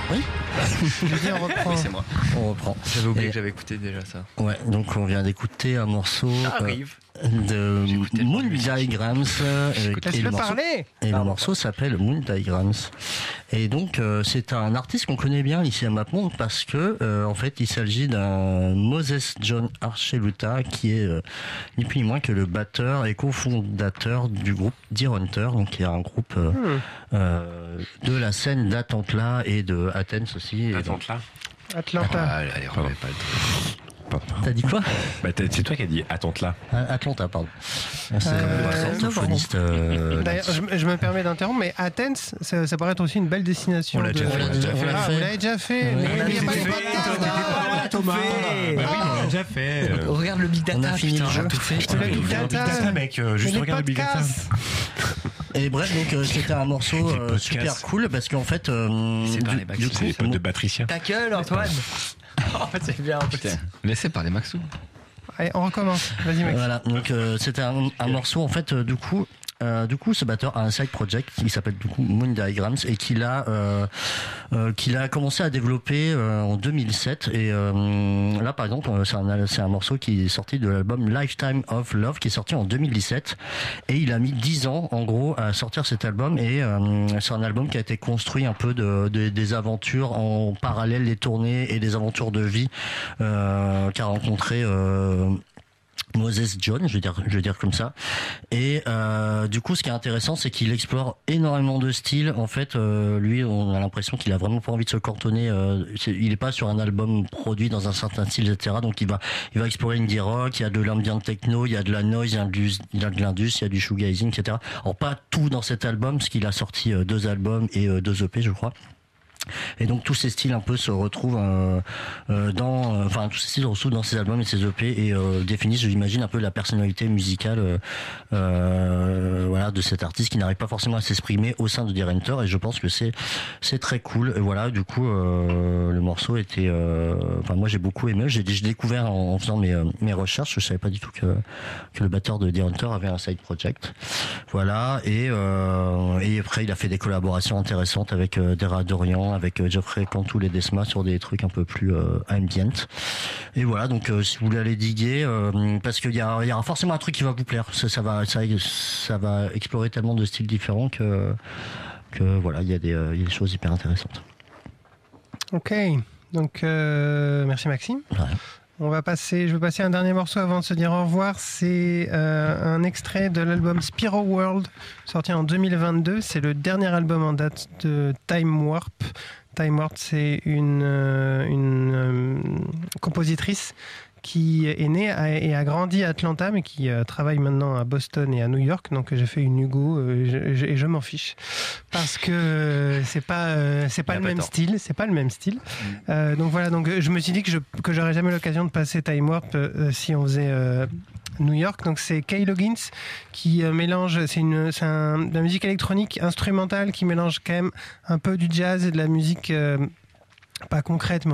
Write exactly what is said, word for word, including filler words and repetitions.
Oui. Je dis, on reprend. Oui, c'est moi. On reprend. J'avais oublié Et- que j'avais écouté déjà ça. Ouais, donc on vient d'écouter un morceau Ça euh, arrive. de J'ai écouté le Moon morceau. Diagrams. euh, et Laisse-le le morceau- parler. Et le morceau s'appelle Moon Diagrams. Et donc euh, c'est un artiste qu'on connaît bien ici à Mapmonde parce que euh, en fait il s'agit d'un Moses John Archeluta qui est euh, ni plus ni moins que le batteur et cofondateur du groupe Deer Hunter, donc qui est un groupe euh, Hmm. euh, de la scène d'Atlanta et de Athens aussi. Et donc- Attends là. Atlanta. Ah, allez, allez, remets pas le truc. T'as dit quoi? Bah, t'as- c'est toi qui as dit attends là. Ah, Atlanta, pardon. C'est Euh, un saxophoniste. euh, D'ailleurs, je, me- je me permets d'interrompre, mais Athens, ça, ça paraît être aussi une belle destination. On l'a de- déjà fait, on l'a déjà fait. Ah, On l'a vous fait. l'avez déjà fait. Ouais. Mais On l'a il n'y a pas fait. de podcast. Ah, Thomas. Bah oui, Ah. on l'a déjà fait. euh. Regarde le Big Data. On a fini putain, le jeu. on a tout fait. Je te l'ai dit, Big Data. Data, mec, euh, juste Mais les regarde le Big Data. podcasts. Et bref, donc euh, c'était un morceau Des euh, podcasts. super cool parce qu'en fait, euh, C'est par du, les bacs, du c'est coup, C'est les potes de Patricia. Ta gueule, Antoine. En fait, c'est bien. Putain, laissez parler Maxou. Allez, on recommence. Vas-y, Max. voilà, donc euh, c'était un, un morceau en fait, euh, du coup. Euh, du coup, ce batteur a un side project qui s'appelle du coup Moon Diagrams et qu'il a euh, euh, qu'il a commencé à développer euh, en deux mille sept. Et euh, là, par exemple, c'est un c'est un morceau qui est sorti de l'album Lifetime of Love qui est sorti en deux mille dix-sept. Et il a mis dix ans en gros à sortir cet album. Et euh, c'est un album qui a été construit un peu de, de des aventures en parallèle des tournées et des aventures de vie euh, qu'a rencontré. Euh, Moses John, je vais dire, je vais dire comme ça. Et euh, du coup, ce qui est intéressant, c'est qu'il explore énormément de styles. En fait, euh, lui, on a l'impression qu'il a vraiment pas envie de se cantonner. Euh, c'est, il est pas sur un album produit dans un certain style, et cetera. Donc, il va, il va explorer indie rock. Il y a de l'ambient techno, il y a de la noise, il y a de, il y a de l'indus, il y a du shoegazing, et cetera. Alors, pas tout dans cet album, parce qu'il a sorti euh, deux albums et euh, deux E P, je crois. Et donc tous ces styles un peu se retrouvent euh, euh, dans, euh, enfin tous ces styles se retrouvent dans ces albums et ces E P et euh, définissent, j'imagine, un peu la personnalité musicale, euh, euh, voilà, de cet artiste qui n'arrive pas forcément à s'exprimer au sein de Deer Hunter. Et je pense que c'est c'est très cool. Et voilà, du coup, euh, le morceau était, euh, enfin moi j'ai beaucoup aimé. J'ai, j'ai découvert en, en faisant mes euh, mes recherches, je savais pas du tout que que le batteur de Deer Hunter avait un side project. Voilà. Et euh, et après il a fait des collaborations intéressantes avec euh, Dera Dorian, avec euh, Geoffrey Cantoul et Desma sur des trucs un peu plus euh, ambient. Et voilà, donc euh, si vous voulez aller diguer, euh, parce qu'il y a, il y aura forcément un truc qui va vous plaire. Ça, ça va, ça, ça va explorer tellement de styles différents que que voilà, il y a des, euh, il y a des choses hyper intéressantes. Ok. Donc, euh, merci Maxime. Ouais. On va passer, je vais passer un dernier morceau avant de se dire au revoir. C'est euh, un extrait de l'album Spiro World, sorti en deux mille vingt-deux. C'est le dernier album en date de Time Warp. Time Warp, c'est une, euh, une euh, compositrice qui est née à- et a grandi à Atlanta, mais qui euh, travaille maintenant à Boston et à New York. Donc j'ai fait une Hugo euh, je- je- et je m'en fiche parce que euh, c'est pas euh, c'est pas Il a le pas même tort. style, c'est pas le même style. Euh, donc voilà, donc euh, je me suis dit que je que j'aurais jamais l'occasion de passer Time Warp euh, si on faisait euh, New York. Donc c'est Kay Loggins qui euh, mélange, c'est une c'est un, de la musique électronique instrumentale qui mélange quand même un peu du jazz et de la musique euh, pas concrète, mais